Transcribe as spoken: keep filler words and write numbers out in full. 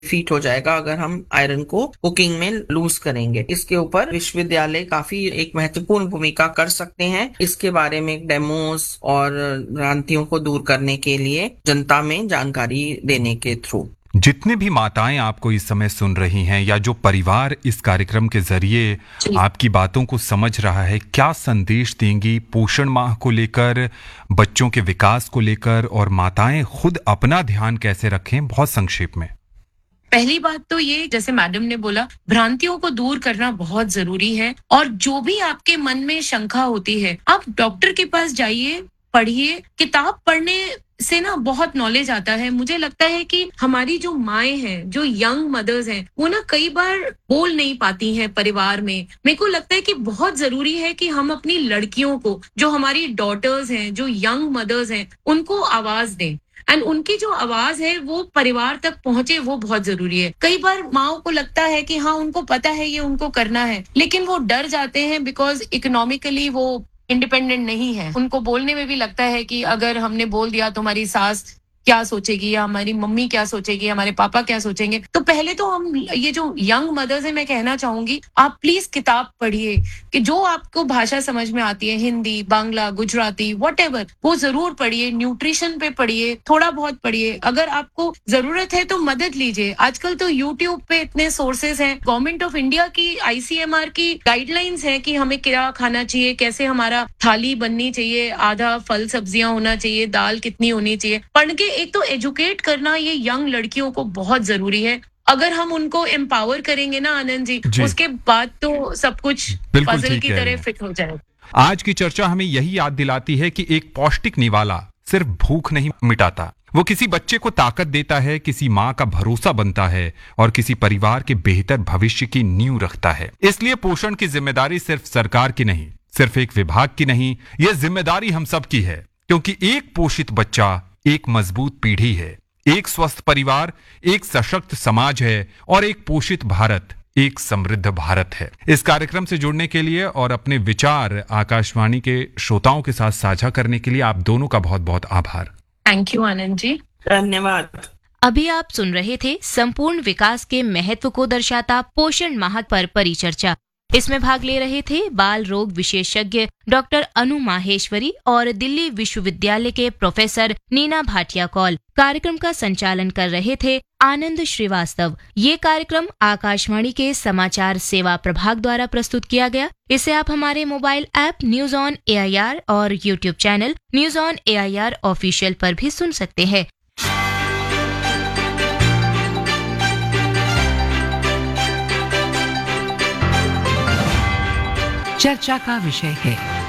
Feet हो जाएगा अगर हम आयरन को कुकिंग में लूज करेंगे। इसके ऊपर विश्वविद्यालय काफी एक महत्वपूर्ण भूमिका कर सकते हैं। इसके बारे में डेमोस और भ्रांतियों को दूर करने के लिए जनता में जानकारी देने के थ्रू। जितने भी माताएं आपको इस समय सुन रही हैं या जो परिवार इस कार्यक्रम के जरिए आपकी बातों को समझ रहा है, क्या संदेश देंगी पोषण माह को लेकर, बच्चों के विकास को लेकर, और माताएं खुद अपना ध्यान कैसे रखें, बहुत संक्षेप में? पहली बात तो ये, जैसे मैडम ने बोला, भ्रांतियों को दूर करना बहुत जरूरी है। और जो भी आपके मन में शंका होती है, आप डॉक्टर के पास जाइए, पढ़िए। किताब पढ़ने से ना बहुत नॉलेज आता है। मुझे लगता है कि हमारी जो माएं हैं, जो यंग मदर्स हैं, वो ना कई बार बोल नहीं पाती हैं परिवार में। मेरे को लगता है कि बहुत जरूरी है कि हम अपनी लड़कियों को, जो हमारी डॉटर्स हैं, जो यंग मदर्स हैं, उनको आवाज दें। एंड उनकी जो आवाज है वो परिवार तक पहुंचे, वो बहुत जरूरी है। कई बार माओ को लगता है कि हाँ, उनको पता है ये उनको करना है, लेकिन वो डर जाते हैं बिकॉज इकोनॉमिकली वो इंडिपेंडेंट नहीं है। उनको बोलने में भी लगता है कि अगर हमने बोल दिया तो हमारी सास क्या सोचेगी, या हमारी मम्मी क्या सोचेगी, हमारे पापा क्या सोचेंगे। तो पहले तो हम, ये जो यंग मदर्स है, मैं कहना चाहूंगी, आप प्लीज किताब पढ़िए कि जो आपको भाषा समझ में आती है, हिंदी, बांग्ला, गुजराती, व्हाटएवर, वो जरूर पढ़िए। न्यूट्रिशन पे पढ़िए, थोड़ा बहुत पढ़िए। अगर आपको जरूरत है तो मदद लीजिए। आजकल तो यूट्यूब पे इतने सोर्सेज हैं। गवर्नमेंट ऑफ इंडिया की, आईसीएमआर की गाइडलाइंस है कि हमें क्या खाना चाहिए, कैसे हमारा थाली बननी चाहिए, आधा फल सब्जियां होना चाहिए, दाल कितनी होनी चाहिए। पढ़ के एक तो एजुकेट करना ये यंग लड़कियों को बहुत जरूरी है। अगर हम उनको एम्पावर करेंगे ना आनंद जी, जी, उसके बाद तो सब कुछ पजल की तरह फिट हो जाएगा। आज की चर्चा हमें यही याद दिलाती है कि एक पौष्टिक निवाला सिर्फ भूख नहीं मिटाता, वो किसी बच्चे को ताकत देता है, किसी माँ का भरोसा बनता है और किसी परिवार के बेहतर भविष्य की नींव रखता है। इसलिए पोषण की जिम्मेदारी सिर्फ सरकार की नहीं, सिर्फ एक विभाग की नहीं, यह जिम्मेदारी हम सब की है। क्योंकि एक पोषित बच्चा एक मजबूत पीढ़ी है, एक स्वस्थ परिवार एक सशक्त समाज है, और एक पोषित भारत एक समृद्ध भारत है। इस कार्यक्रम से जुड़ने के लिए और अपने विचार आकाशवाणी के श्रोताओं के साथ साझा करने के लिए आप दोनों का बहुत बहुत आभार। Thank you Anand ji. धन्यवाद। अभी आप सुन रहे थे संपूर्ण विकास के महत्व को दर्शाता पोषण माह पर परिचर्चा। इसमें भाग ले रहे थे बाल रोग विशेषज्ञ डॉक्टर अनु माहेश्वरी और दिल्ली विश्वविद्यालय के प्रोफेसर नीना भाटिया कौल। कार्यक्रम का संचालन कर रहे थे आनंद श्रीवास्तव। ये कार्यक्रम आकाशवाणी के समाचार सेवा प्रभाग द्वारा प्रस्तुत किया गया। इसे आप हमारे mobile app news on AIR और YouTube channel news on AIR official पर भी सुन सकते हैं। चर्चा का विषय है